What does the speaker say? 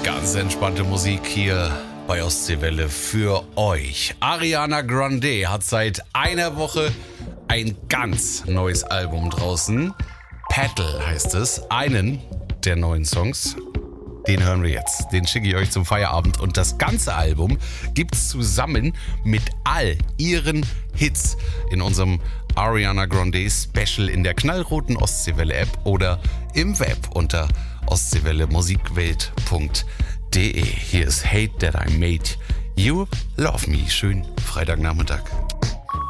Ganz entspannte Musik hier bei Ostseewelle für euch. Ariana Grande hat seit einer Woche ein ganz neues Album draußen. Petal heißt es. Einen der neuen Songs, den hören wir jetzt. Den schicke ich euch zum Feierabend. Und das ganze Album gibt's zusammen mit all ihren Hits in unserem Ariana Grande Special in der knallroten Ostseewelle App oder im Web unter ostseewellemusikwelt.de. Hier ist Hate That I Made You Love Me. Schönen Freitagnachmittag.